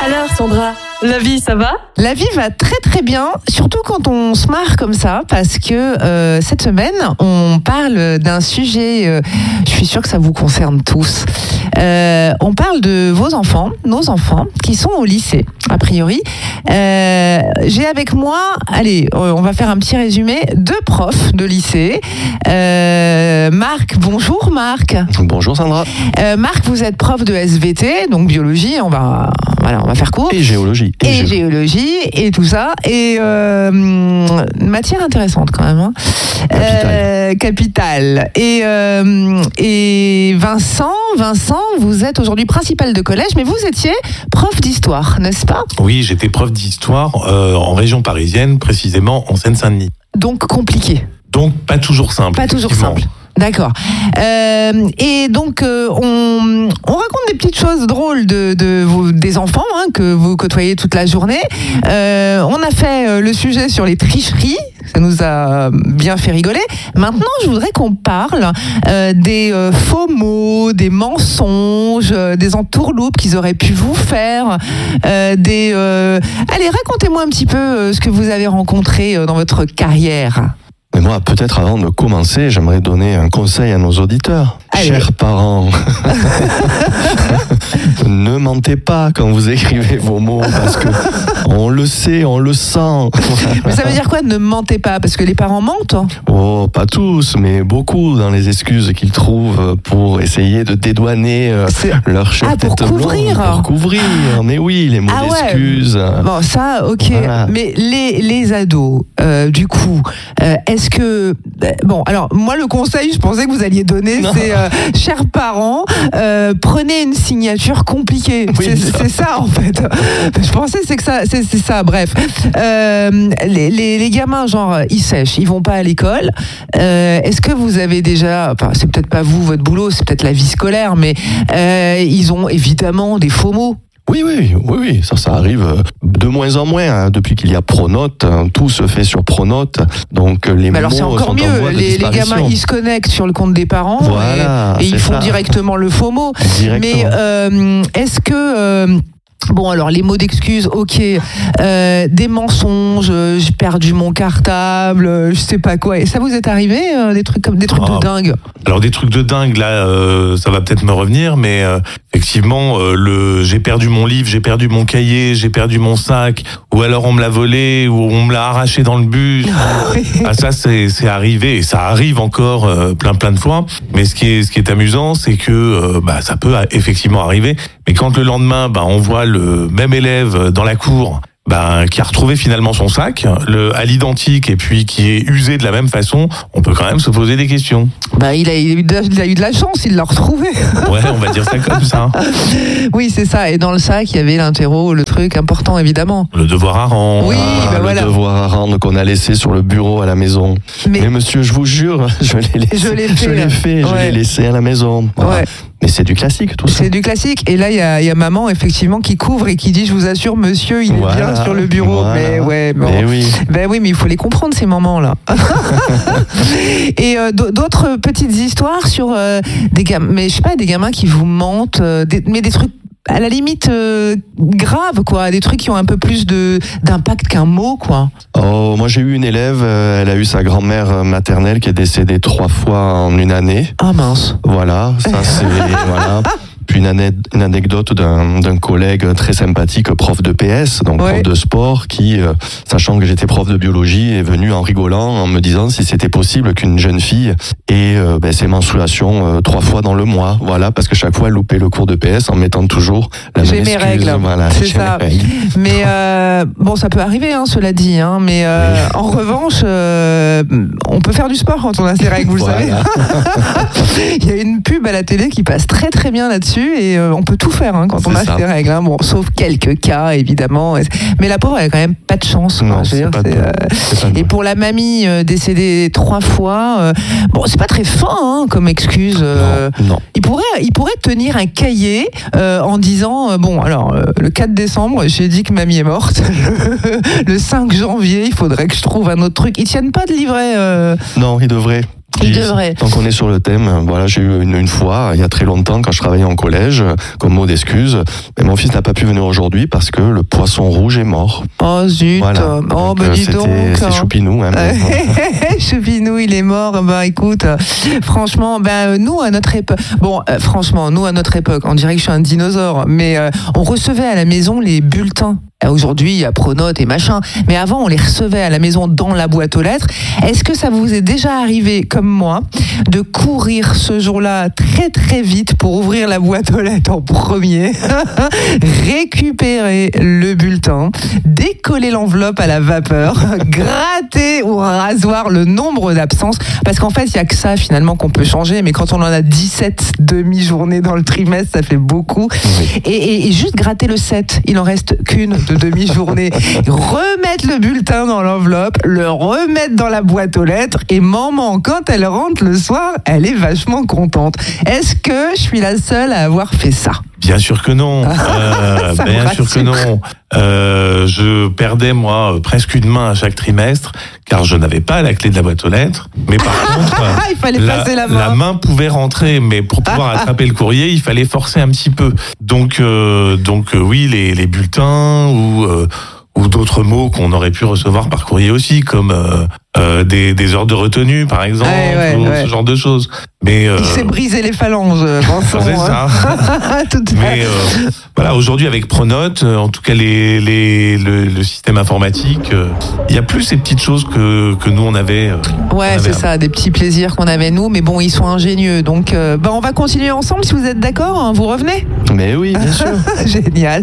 Alors Sandra, la vie ça va ? La vie va très très bien, surtout quand on se marre comme ça, parce que cette semaine, on parle d'un sujet, je suis sûre que ça vous concerne tous. On parle de vos enfants, nos enfants, qui sont au lycée, a priori. J'ai avec moi, allez, on va faire un petit résumé, 2 profs de lycée. Marc, bonjour Marc. Bonjour Sandra. Marc, vous êtes prof de SVT, donc biologie, on va faire court. Et géologie. Et géologie, et tout ça. Et matière intéressante quand même. Hein. Capitale. Et Vincent, vous êtes aujourd'hui principal de collège, mais vous étiez prof d'histoire, n'est-ce pas ? Oui, j'étais prof d'histoire en région parisienne, précisément en Seine-Saint-Denis. Donc compliqué. Donc pas toujours simple. Pas toujours simple. D'accord. Et donc, on raconte des petites choses drôles des enfants que vous côtoyez toute la journée. On a fait le sujet sur les tricheries. Ça nous a bien fait rigoler. Maintenant, je voudrais qu'on parle des faux mots, des mensonges, des entourloupes qu'ils auraient pu vous faire. Allez, racontez-moi un petit peu ce que vous avez rencontré dans votre carrière. Mais moi, peut-être avant de commencer, j'aimerais donner un conseil à nos auditeurs. Allez. Chers parents, ne mentez pas quand vous écrivez vos mots, parce que on le sait, on le sent. Mais ça veut dire quoi, ne mentez pas ? Parce que les parents mentent. Oh, pas tous, mais beaucoup dans les excuses qu'ils trouvent pour essayer de dédouaner leur chère tête blonde. Pour couvrir. Mais oui, les mots d'excuses. Bon, ça, ok. Voilà. Mais les ados, du coup, est-ce que... Bon, alors, moi, le conseil, je pensais que vous alliez donner, c'est, chers parents, prenez une signature compliquée. Oui, c'est ça, en fait. Je pensais c'est ça, bref. Les gamins, genre, ils sèchent, ils vont pas à l'école. Est-ce que vous avez déjà... Enfin, c'est peut-être pas vous, votre boulot, c'est peut-être la vie scolaire, mais ils ont évidemment des faux mots. Oui, ça arrive de moins en moins, hein, depuis qu'il y a Pronote, hein, tout se fait sur Pronote, donc les mots alors c'est encore sont mieux, en voie de disparition. Les gamins ils se connectent sur le compte des parents voilà, et ils font directement le faux mot. Mais est-ce que... Bon, alors, les mots d'excuses, ok. Des mensonges, j'ai perdu mon cartable, je sais pas quoi. Et ça vous est arrivé, des trucs de dingue ? Alors, des trucs de dingue, là, ça va peut-être me revenir, mais effectivement, j'ai perdu mon livre, j'ai perdu mon cahier, j'ai perdu mon sac, ou alors on me l'a volé, ou on me l'a arraché dans le bus. Ça, c'est arrivé, et ça arrive encore plein de fois. Mais ce qui est amusant, c'est que ça peut effectivement arriver. Mais quand le lendemain, on voit le même élève dans la cour, qui a retrouvé finalement son sac, à l'identique, et puis qui est usé de la même façon, on peut quand même se poser des questions. Il a eu de la chance, il l'a retrouvé. Ouais, on va dire ça comme ça. Oui, c'est ça. Et dans le sac, il y avait l'interro, le truc important, évidemment. Le devoir à rendre. Oui, le devoir à rendre qu'on a laissé sur le bureau à la maison. Mais monsieur, je vous jure, je l'ai laissé à la maison. Voilà. Ouais. Mais c'est du classique, tout ça. C'est du classique. Et là, il y a maman, effectivement, qui couvre et qui dit, je vous assure, monsieur, il est bien sur le bureau. Voilà. Mais oui, mais il faut les comprendre, ces mamans-là. Et d'autres petites histoires sur des gamins qui vous mentent, mais des trucs à la limite grave, quoi, des trucs qui ont un peu plus d'impact qu'un mot, quoi. Oh, moi j'ai eu une élève, elle a eu sa grand-mère maternelle qui est décédée 3 fois en une année. Ah mince. Voilà, ça c'est voilà. Puis une anecdote d'un collègue très sympathique, prof de PS, donc prof de sport, qui, sachant que j'étais prof de biologie, est venu en rigolant, en me disant si c'était possible qu'une jeune fille ait ses menstruations 3 fois dans le mois. Voilà, parce que chaque fois elle loupait le cours de PS en mettant toujours la même excuse. J'ai mes règles, voilà, c'est ça. Mais bon, ça peut arriver, ça l'a dit, mais en revanche, on peut faire du sport quand on a ses règles, vous le savez. Il y a une pub à la télé qui passe très très bien là-dessus. Et on peut tout faire quand on a ses règles. Bon, sauf quelques cas, évidemment. Mais la pauvre, elle a quand même pas de chance. Non, et pour la mamie décédée 3 fois, c'est pas très fin comme excuse. Non. Il pourrait tenir un cahier en disant le 4 décembre, j'ai dit que mamie est morte. Le 5 janvier, il faudrait que je trouve un autre truc. Ils tiennent pas de livret. Non, ils devraient. Il devrait. Tant qu'on est sur le thème, voilà, j'ai eu une fois, il y a très longtemps, quand je travaillais en collège, comme mot d'excuse, mais mon fils n'a pas pu venir aujourd'hui parce que le poisson rouge est mort. Oh zut. Voilà. Oh bah dis donc. C'est Choupinou. Hein, Choupinou, il est mort. Bah écoute, franchement, nous à notre époque, on dirait que je suis un dinosaure, mais on recevait à la maison les bulletins. Aujourd'hui, il y a Pronote et machin. Mais avant, on les recevait à la maison dans la boîte aux lettres. Est-ce que ça vous est déjà arrivé, comme moi, de courir ce jour-là très très vite pour ouvrir la boîte aux lettres en premier, récupérer le bulletin, décoller l'enveloppe à la vapeur, gratter au rasoir le nombre d'absences? Parce qu'en fait, il n'y a que ça finalement qu'on peut changer. Mais quand on en a 17 demi-journées dans le trimestre, ça fait beaucoup. Oui. Et juste gratter le 7, il en reste qu'une de demi-journée, remettre le bulletin dans l'enveloppe, le remettre dans la boîte aux lettres, et maman, quand elle rentre le soir, elle est vachement contente. Est-ce que je suis la seule à avoir fait ça? Bien sûr que non. Bien sûr que non. Je perdais, moi, presque une main à chaque trimestre, car je n'avais pas la clé de la boîte aux lettres. Mais par contre, il fallait passer la main. La main pouvait rentrer, mais pour pouvoir attraper le courrier, il fallait forcer un petit peu. Donc oui, les bulletins ou d'autres mots qu'on aurait pu recevoir par courrier aussi, comme des heures de retenue, par exemple, ce genre de choses. Mais il s'est brisé les phalanges, Vincent. C'est ça. Mais voilà, aujourd'hui avec Pronote, en tout cas le système informatique, il y a plus ces petites choses que nous on avait. C'est ça, des petits plaisirs qu'on avait nous, mais bon, ils sont ingénieux. Donc, on va continuer ensemble si vous êtes d'accord. Hein, vous revenez? Mais oui, bien sûr. Génial.